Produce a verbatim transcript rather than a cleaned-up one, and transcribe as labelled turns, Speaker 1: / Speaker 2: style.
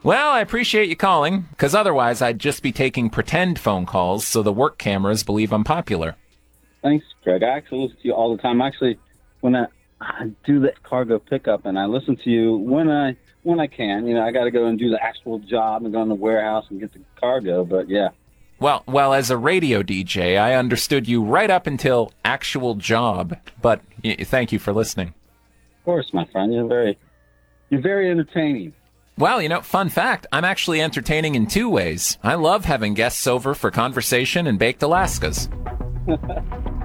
Speaker 1: Well, I appreciate you calling, because otherwise I'd just be taking pretend phone calls so the work cameras believe I'm popular.
Speaker 2: Thanks, Greg. I actually listen to you all the time. Actually, when I, I do the cargo pickup, and I listen to you when I when I can. You know, I got to go and do the actual job and go in the warehouse and get the cargo, but yeah.
Speaker 1: Well, well, as a radio D J, I understood you right up until actual job, but y- thank you for listening.
Speaker 2: Of course, my friend. You're very, you're very entertaining.
Speaker 1: Well, you know, fun fact, I'm actually entertaining in two ways. I love having guests over for conversation and baked Alaskas.